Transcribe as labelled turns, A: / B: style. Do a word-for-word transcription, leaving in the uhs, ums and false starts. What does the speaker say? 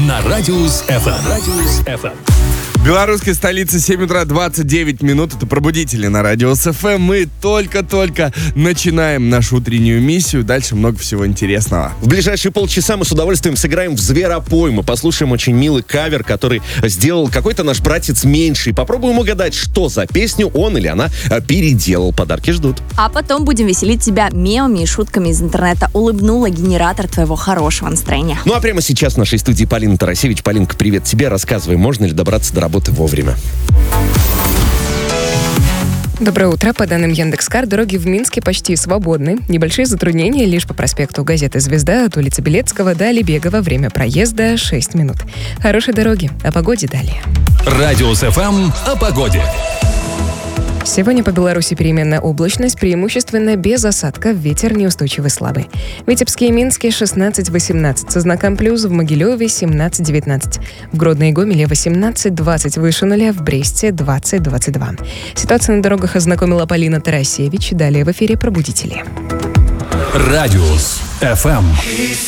A: на Радиус эф эм. Радиус эф эм.
B: Белорусская столица, семь утра двадцать девять минут. Это «Пробудители» на Радиус эф эм. Мы только-только начинаем нашу утреннюю миссию. Дальше много всего интересного.
C: В ближайшие полчаса мы с удовольствием сыграем в «Зверопой». Мы послушаем очень милый кавер, который сделал какой-то наш братец меньший. Попробуем угадать, что за песню он или она переделал. Подарки ждут.
D: А потом будем веселить тебя мемами и шутками из интернета. Улыбнула генератор твоего хорошего настроения.
C: Ну а прямо сейчас в нашей студии Полина Тарасевич. Полинка, привет тебе. Рассказывай, можно ли добраться до работы вовремя?
E: Доброе утро. По данным Яндекс.Кар, дороги в Минске почти свободны. Небольшие затруднения лишь по проспекту газеты «Звезда» от улицы Белецкого до Лебегова. Время проезда шесть минут. Хорошей дороги. О погоде далее.
A: Радиус эф эм о погоде.
E: Сегодня по Беларуси переменная облачность, преимущественно без осадков, ветер неустойчивый слабый. В Витебске и Минске шестнадцать восемнадцать, со знаком плюс, в Могилеве семнадцать девятнадцать, в Гродно и Гомеле восемнадцать двадцать выше нуля, в Бресте двадцать двадцать два. Ситуация на дорогах ознакомила Полина Тарасевич. Далее в эфире «Пробудители».
A: Радиус эф эм.